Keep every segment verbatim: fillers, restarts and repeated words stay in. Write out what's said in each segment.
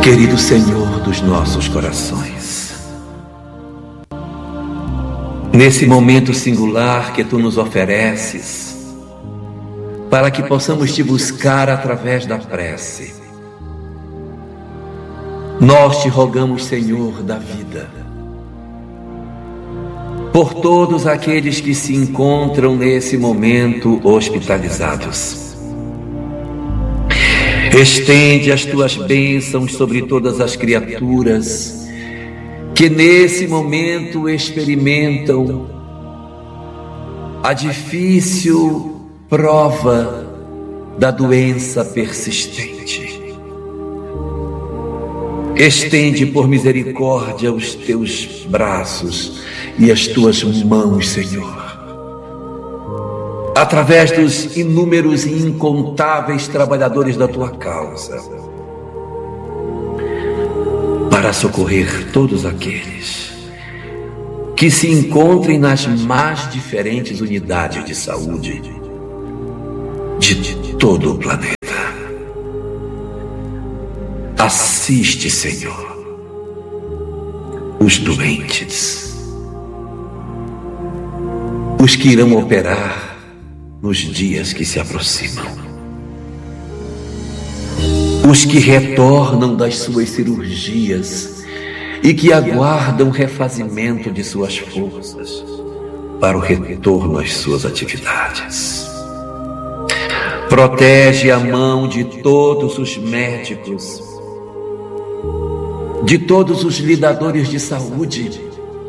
Querido Senhor dos nossos corações, nesse momento singular que Tu nos ofereces, para que possamos Te buscar através da prece, nós Te rogamos, Senhor da vida, por todos aqueles que se encontram nesse momento hospitalizados. Estende as Tuas bênçãos sobre todas as criaturas que nesse momento experimentam a difícil prova da doença persistente. Estende por misericórdia os Teus braços e as Tuas mãos, Senhor, através dos inúmeros e incontáveis trabalhadores da Tua causa, para socorrer todos aqueles que se encontrem nas mais diferentes unidades de saúde de todo o planeta. Assiste, Senhor, os doentes, os que irão operar nos dias que se aproximam, os que retornam das suas cirurgias e que aguardam o refazimento de suas forças para o retorno às suas atividades. Protege a mão de todos os médicos, de todos os lidadores de saúde,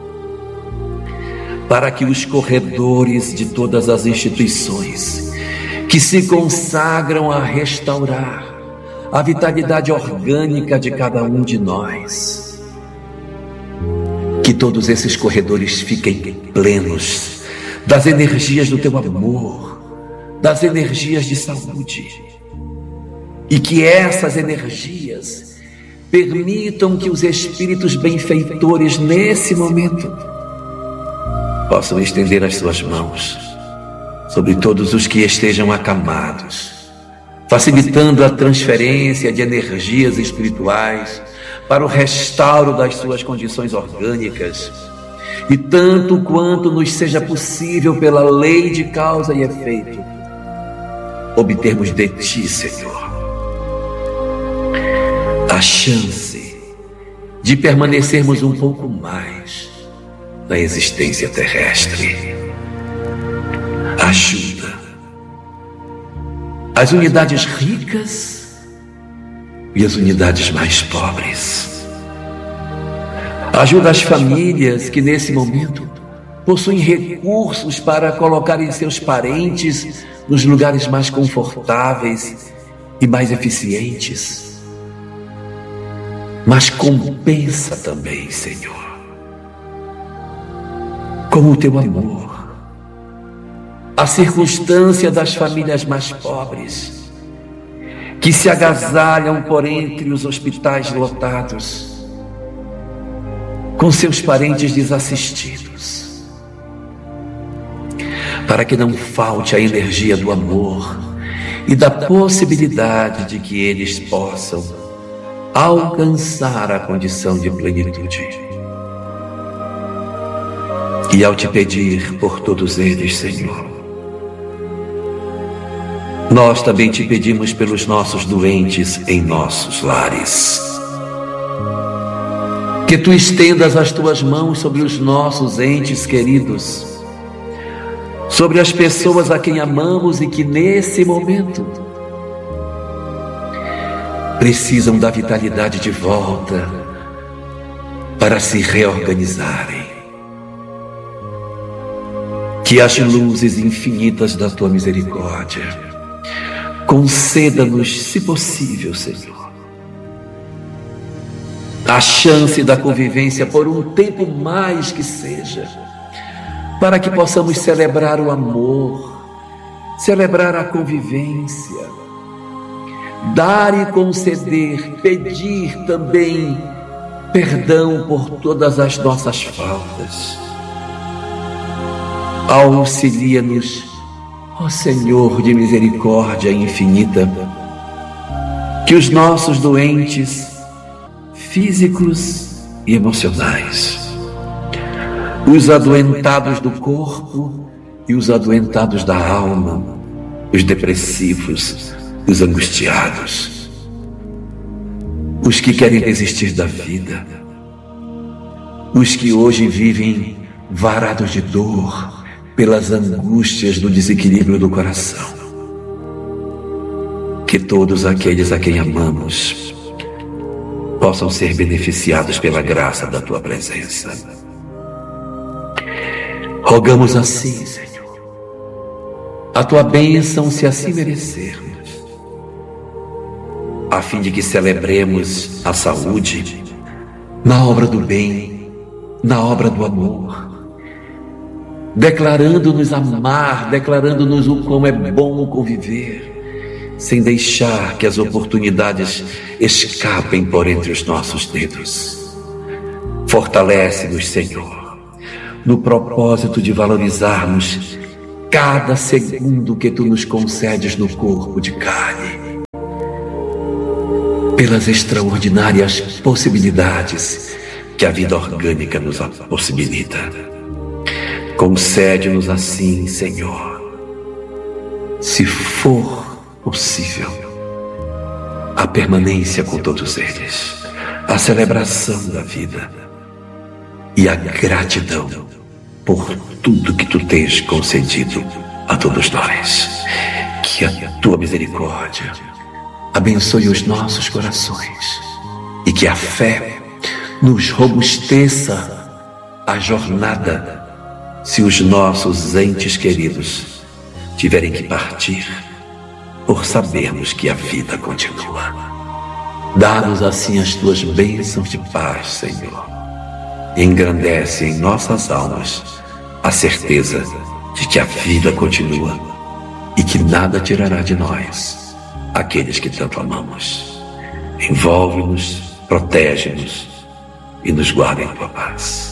para que os corredores de todas as instituições que se consagram a restaurar a vitalidade orgânica de cada um de nós, que todos esses corredores fiquem plenos das energias do Teu amor, das energias de saúde, e que essas energias permitam que os espíritos benfeitores nesse momento possam estender as suas mãos sobre todos os que estejam acamados, facilitando a transferência de energias espirituais para o restauro das suas condições orgânicas, e tanto quanto nos seja possível pela lei de causa e efeito, obtermos de Ti, Senhor, a chance de permanecermos um pouco mais na existência terrestre. Ajuda as unidades ricas e as unidades mais pobres. Ajuda as famílias que nesse momento possuem recursos para colocarem seus parentes nos lugares mais confortáveis e mais eficientes. Mas compensa também, Senhor, com o Teu amor, a circunstância das famílias mais pobres, que se agasalham por entre os hospitais lotados, com seus parentes desassistidos, para que não falte a energia do amor e da possibilidade de que eles possam alcançar a condição de plenitude. E ao Te pedir por todos eles, Senhor, nós também Te pedimos pelos nossos doentes em nossos lares. Que Tu estendas as Tuas mãos sobre os nossos entes queridos, sobre as pessoas a quem amamos e que nesse momento precisam da vitalidade de volta para se reorganizarem. Que as luzes infinitas da Tua misericórdia conceda-nos, se possível, Senhor, a chance da convivência por um tempo mais que seja, para que possamos celebrar o amor, celebrar a convivência, dar e conceder, pedir também perdão por todas as nossas faltas. Auxilia-nos, ó Senhor de misericórdia infinita, que os nossos doentes físicos e emocionais, os adoentados do corpo e os adoentados da alma, os depressivos, os angustiados, os que querem desistir da vida, os que hoje vivem varados de dor pelas angústias do desequilíbrio do coração. Que todos aqueles a quem amamos possam ser beneficiados pela graça da Tua presença. Rogamos assim, Senhor, a Tua bênção, se assim merecermos, a fim de que celebremos a saúde na obra do bem, na obra do amor, declarando-nos amar, declarando-nos o quão é bom conviver, sem deixar que as oportunidades escapem por entre os nossos dedos. Fortalece-nos, Senhor, no propósito de valorizarmos cada segundo que Tu nos concedes no corpo de carne, pelas extraordinárias possibilidades que a vida orgânica nos possibilita. Concede-nos assim, Senhor, se for possível, a permanência com todos eles, a celebração da vida e a gratidão por tudo que Tu tens concedido a todos nós. Que a Tua misericórdia abençoe os nossos corações e que a fé nos robusteça a jornada se os nossos entes queridos tiverem que partir, por sabermos que a vida continua. Dá-nos assim as Tuas bênçãos de paz, Senhor, e engrandece em nossas almas a certeza de que a vida continua e que nada tirará de nós aqueles que tanto amamos. Envolve-nos, protege-nos e nos guarda em Tua paz.